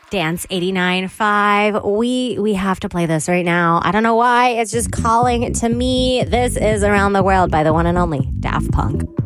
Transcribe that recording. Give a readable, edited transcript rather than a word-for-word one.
Dance 89.5. We have to play this right now. I don't know why. It's just calling to me. This is Around the World by the one and only Daft Punk.